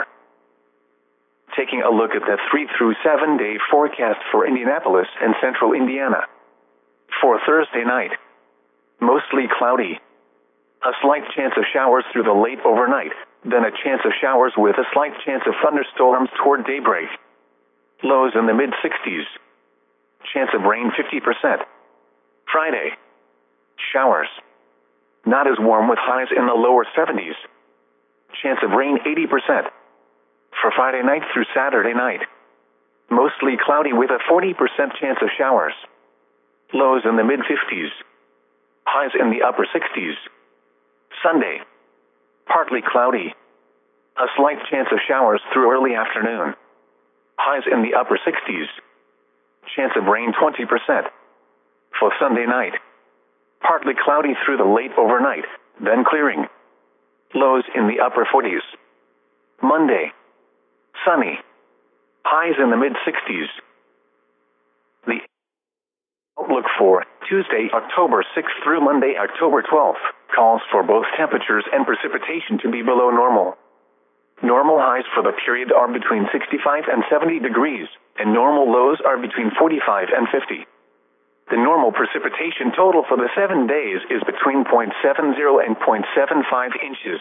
Taking a look at the three through seven day forecast for Indianapolis and central Indiana. For Thursday night, mostly cloudy. A slight chance of showers through the late overnight, then a chance of showers with a slight chance of thunderstorms toward daybreak. Lows in the mid-sixties. Chance of rain fifty percent. Friday, showers. Not as warm with highs in the lower seventies. Chance of rain eighty percent. For Friday night through Saturday night, mostly cloudy with a forty percent chance of showers. Lows in the mid-fifties. Highs in the upper sixties. Sunday, partly cloudy. A slight chance of showers through early afternoon. Highs in the upper sixties. Chance of rain twenty percent. For Sunday night, partly cloudy through the late overnight, then clearing. Lows in the upper forties. Monday, sunny. Highs in the mid-sixties. The outlook for Tuesday, October sixth through Monday, October twelfth, calls for both temperatures and precipitation to be below normal. Normal highs for the period are between sixty-five and seventy degrees, and normal lows are between forty-five and fifty. The normal precipitation total for the seven days is between zero point seven zero and zero point seven five inches.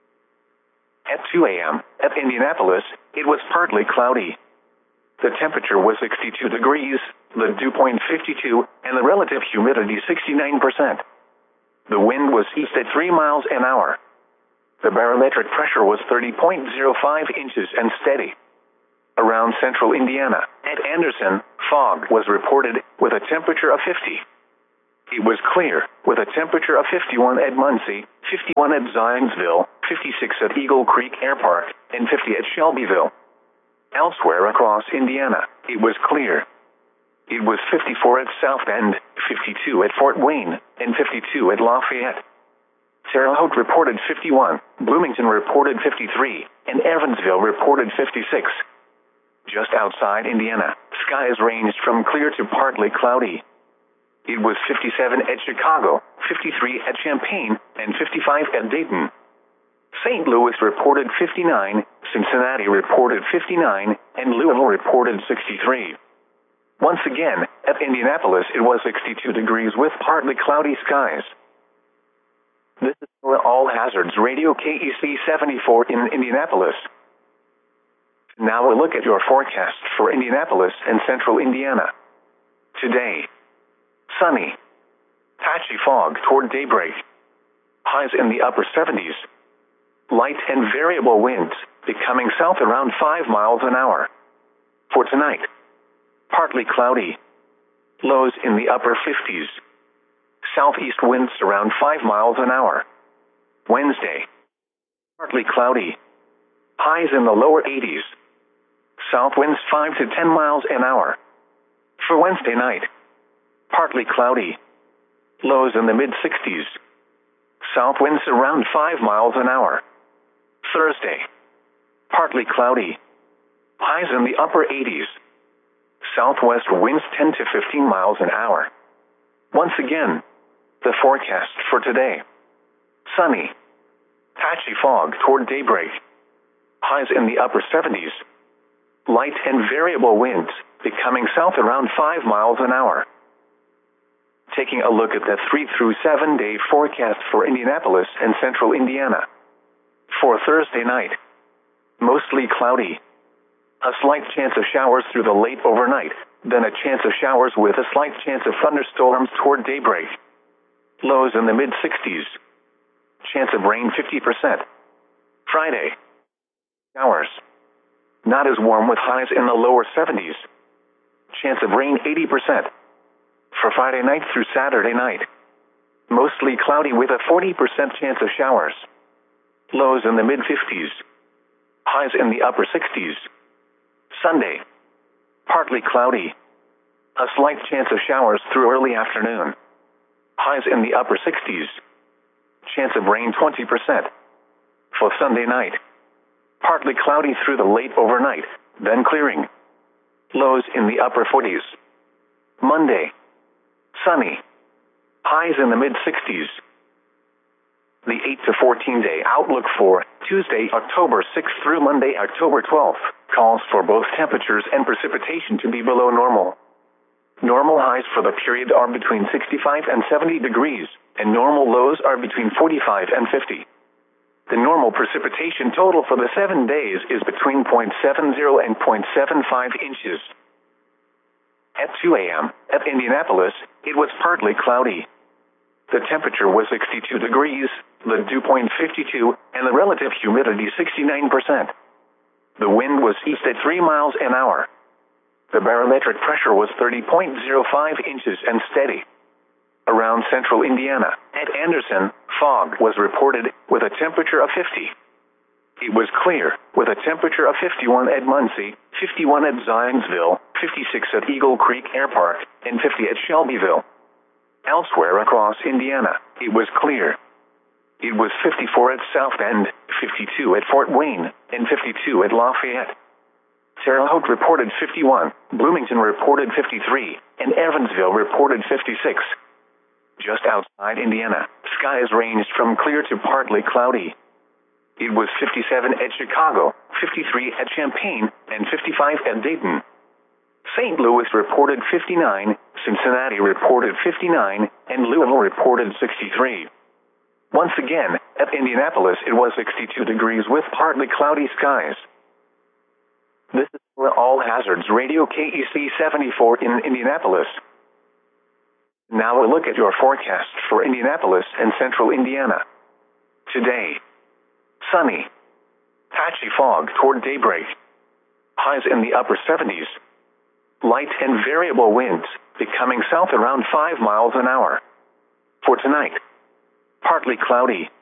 At two a m, at Indianapolis, it was partly cloudy. The temperature was sixty-two degrees, the dew point fifty-two, and the relative humidity sixty-nine percent. The wind was east at three miles an hour. The barometric pressure was thirty point zero five inches and steady. Around central Indiana, at Anderson, fog was reported, with a temperature of fifty. It was clear, with a temperature of fifty-one at Muncie, fifty-one at Zionsville, fifty-six at Eagle Creek Air Park, and fifty at Shelbyville. Elsewhere across Indiana, it was clear. It was fifty-four at South Bend, fifty-two at Fort Wayne, and fifty-two at Lafayette. Terre Haute reported fifty-one, Bloomington reported fifty-three, and Evansville reported fifty-six. Just outside Indiana, skies ranged from clear to partly cloudy. It was fifty-seven at Chicago, fifty-three at Champaign, and fifty-five at Dayton. Saint Louis reported fifty-nine, Cincinnati reported fifty-nine, and Louisville reported sixty-three. Once again, at Indianapolis it was sixty-two degrees with partly cloudy skies. This is All Hazards Radio K E C seventy-four in Indianapolis. Now a look at your forecast for Indianapolis and central Indiana. Today, sunny, patchy fog toward daybreak. Highs in the upper seventies. Light and variable winds, becoming south around five miles an hour. For tonight, partly cloudy. Lows in the upper fifties. Southeast winds around five miles an hour. Wednesday, partly cloudy. Highs in the lower eighties. South winds five to ten miles an hour. For Wednesday night, partly cloudy. Lows in the mid-sixties. South winds around five miles an hour. Thursday, partly cloudy. Highs in the upper eighties. Southwest winds ten to fifteen miles an hour. Once again, the forecast for today. Sunny, patchy fog toward daybreak. Highs in the upper seventies. Light and variable winds, becoming south around five miles an hour. Taking a look at the three through seven day forecast for Indianapolis and central Indiana. For Thursday night, mostly cloudy. A slight chance of showers through the late overnight, then a chance of showers with a slight chance of thunderstorms toward daybreak. Lows in the mid-sixties. Chance of rain fifty percent. Friday, showers. Not as warm with highs in the lower seventies. Chance of rain eighty percent. For Friday night through Saturday night, mostly cloudy with a forty percent chance of showers. Lows in the mid-fifties. Highs in the upper sixties. Sunday, partly cloudy. A slight chance of showers through early afternoon. Highs in the upper sixties. Chance of rain twenty percent. For Sunday night, partly cloudy through the late overnight, then clearing. Lows in the upper forties. Monday, sunny. Highs in the mid-sixties. The eight to fourteen day outlook for Tuesday, October sixth through Monday, October twelfth, calls for both temperatures and precipitation to be below normal. Normal highs for the period are between sixty-five and seventy degrees, and normal lows are between forty-five and fifty. The normal precipitation total for the seven days is between zero point seven zero and zero point seven five inches. At two a m, at Indianapolis, it was partly cloudy. The temperature was sixty-two degrees, the dew point fifty-two, and the relative humidity sixty-nine percent. The wind was east at three miles an hour. The barometric pressure was thirty point zero five inches and steady. Around central Indiana, at Anderson, fog was reported, with a temperature of fifty. It was clear, with a temperature of fifty-one at Muncie, fifty-one at Zionsville, fifty-six at Eagle Creek Air Park, and fifty at Shelbyville. Elsewhere across Indiana, it was clear. It was fifty-four at South Bend, fifty-two at Fort Wayne, and fifty-two at Lafayette. Terre Haute reported fifty-one, Bloomington reported fifty-three, and Evansville reported fifty-six. Just outside Indiana, skies ranged from clear to partly cloudy. It was fifty-seven at Chicago, fifty-three at Champaign, and fifty-five at Dayton. Saint Louis reported fifty-nine, Cincinnati reported fifty-nine, and Louisville reported sixty-three. Once again, at Indianapolis it was sixty-two degrees with partly cloudy skies. This is All Hazards Radio K E C seventy-four in Indianapolis. Now a look at your forecast for Indianapolis and central Indiana. Today, Sunny. Patchy fog toward daybreak. Highs in the upper seventies. Light and variable winds, becoming south around five miles an hour. For tonight, partly cloudy,